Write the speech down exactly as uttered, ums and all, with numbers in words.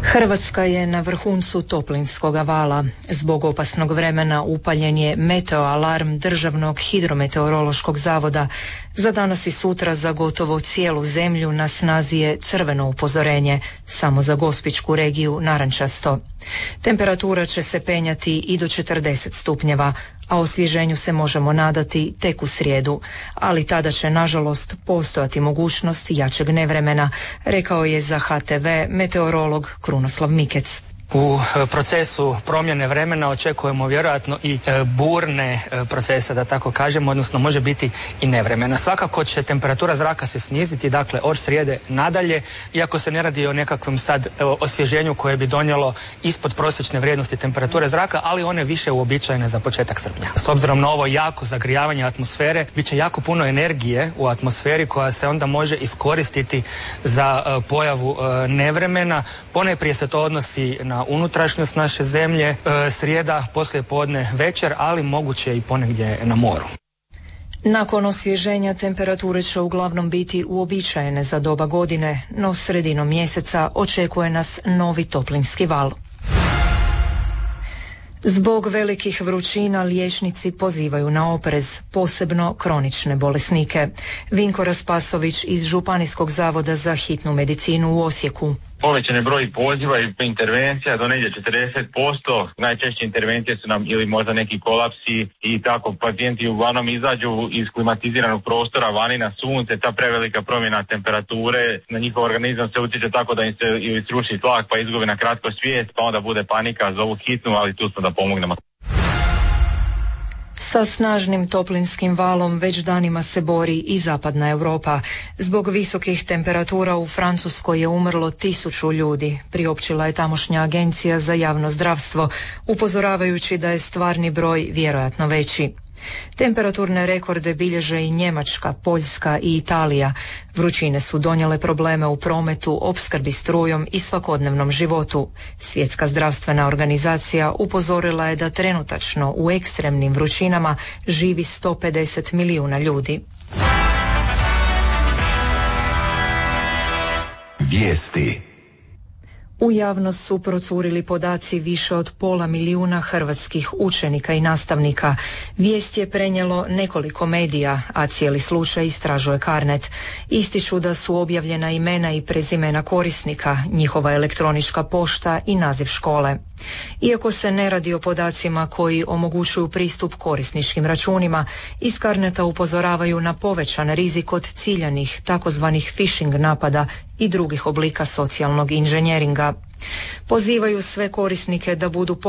Hrvatska je na vrhuncu toplinskog vala. Zbog opasnog vremena upaljen je meteoalarm Državnog hidrometeorološkog zavoda. Za danas i sutra za gotovo cijelu zemlju na snazi je crveno upozorenje, samo za Gospićku regiju narančasto. Temperatura će se penjati i do četrdeset stupnjeva, a osvježenju se možemo nadati tek u srijedu, ali tada će nažalost postojati mogućnost jačeg nevremena, rekao je za H T V meteorolog Krunoslav Mikec. U procesu promjene vremena očekujemo vjerojatno i burne procese, da tako kažemo, odnosno može biti i nevremena. Svakako će temperatura zraka se sniziti, dakle od srijede nadalje, iako se ne radi o nekakvom sad osvježenju koje bi donijelo ispod prosječne vrijednosti temperature zraka, ali one više uobičajene za početak srpnja. S obzirom na ovo jako zagrijavanje atmosfere, bit će jako puno energije u atmosferi koja se onda može iskoristiti za pojavu nevremena. Ponajprije se to odnosi na unutrašnjost naše zemlje, e, srijeda, poslije podne, večer, ali moguće i ponegdje na moru. Nakon osvježenja temperature će uglavnom biti uobičajene za doba godine, no sredinom mjeseca očekuje nas novi toplinski val. Zbog velikih vrućina liječnici pozivaju na oprez, posebno kronične bolesnike. Vinko Raspasović iz Županijskog zavoda za hitnu medicinu u Osijeku. Povećan je broj poziva i intervencija do negdje četrdeset posto. Najčešće intervencije su nam ili možda neki kolapsi i tako pacijenti uglavnom izađu iz klimatiziranog prostora vani na sunce. Ta prevelika promjena temperature na njihov organizam se utječe tako da im se ili sruši tlak pa izgubi na kratko svijest, pa onda bude panika, zovu hitnu, ali tu smo da pomognemo. Sa snažnim toplinskim valom već danima se bori i zapadna Europa. Zbog visokih temperatura u Francuskoj je umrlo tisuću ljudi, priopćila je tamošnja agencija za javno zdravstvo, upozoravajući da je stvarni broj vjerojatno veći. Temperaturne rekorde bilježe i Njemačka, Poljska i Italija. Vrućine su donijele probleme u prometu, opskrbi strujom i svakodnevnom životu. Svjetska zdravstvena organizacija upozorila je da trenutačno u ekstremnim vrućinama živi sto pedeset milijuna ljudi. Vijesti. U javnost su procurili podaci više od pola milijuna hrvatskih učenika i nastavnika. Vijest je prenijelo nekoliko medija, a cijeli slučaj istražuje Carnet. Ističu da su objavljena imena i prezimena korisnika, njihova elektronička pošta i naziv škole. Iako se ne radi o podacima koji omogućuju pristup korisničkim računima, iz Carneta upozoravaju na povećan rizik od ciljanih takozvanih phishing napada i drugih oblika socijalnog inženjeringa. Pozivaju sve korisnike da budu